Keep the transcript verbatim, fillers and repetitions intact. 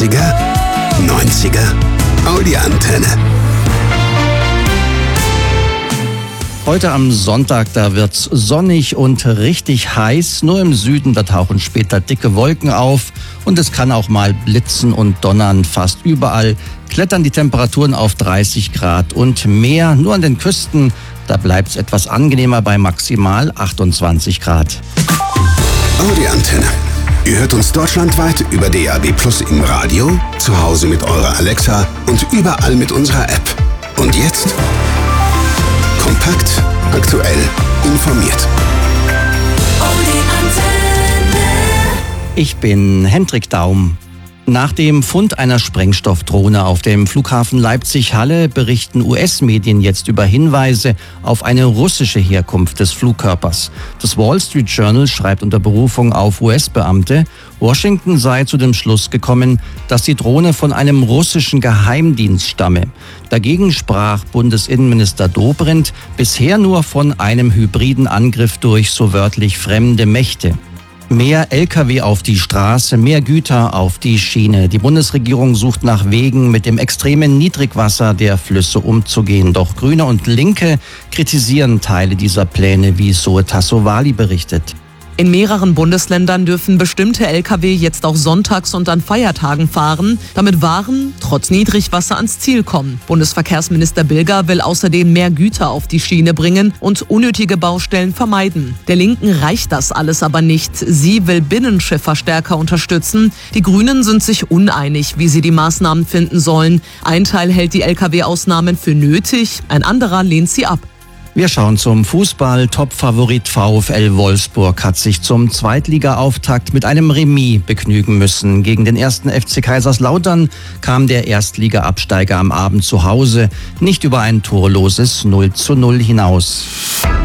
achtziger, neunziger, Audi Antenne. Heute am Sonntag, da wird's sonnig und richtig heiß. Nur im Süden, da tauchen später dicke Wolken auf und es kann auch mal blitzen und donnern. Fast überall klettern die Temperaturen auf dreißig Grad und mehr. Nur an den Küsten, da bleibt's etwas angenehmer bei maximal achtundzwanzig Grad. Audi Antenne. Ihr hört uns deutschlandweit über D A B Plus im Radio, zu Hause mit eurer Alexa und überall mit unserer App. Und jetzt kompakt, aktuell, informiert. Ich bin Hendrik Daum. Nach dem Fund einer Sprengstoffdrohne auf dem Flughafen Leipzig-Halle berichten U S-Medien jetzt über Hinweise auf eine russische Herkunft des Flugkörpers. Das Wall Street Journal schreibt unter Berufung auf U S-Beamte, Washington sei zu dem Schluss gekommen, dass die Drohne von einem russischen Geheimdienst stamme. Dagegen sprach Bundesinnenminister Dobrindt bisher nur von einem hybriden Angriff durch so wörtlich fremde Mächte. Mehr L K W auf die Straße, mehr Güter auf die Schiene. Die Bundesregierung sucht nach Wegen, mit dem extremen Niedrigwasser der Flüsse umzugehen. Doch Grüne und Linke kritisieren Teile dieser Pläne, wie Zoe Tassovali berichtet. In mehreren Bundesländern dürfen bestimmte L K W jetzt auch sonntags und an Feiertagen fahren, damit Waren trotz Niedrigwasser ans Ziel kommen. Bundesverkehrsminister Bilger will außerdem mehr Güter auf die Schiene bringen und unnötige Baustellen vermeiden. Der Linken reicht das alles aber nicht. Sie will Binnenschiffer stärker unterstützen. Die Grünen sind sich uneinig, wie sie die Maßnahmen finden sollen. Ein Teil hält die L K W-Ausnahmen für nötig, ein anderer lehnt sie ab. Wir schauen zum Fußball. Top-Favorit VfL Wolfsburg hat sich zum Zweitliga-Auftakt mit einem Remis begnügen müssen. Gegen den ersten F C Kaiserslautern kam der Erstliga-Absteiger am Abend zu Hause nicht über ein torloses null zu null hinaus.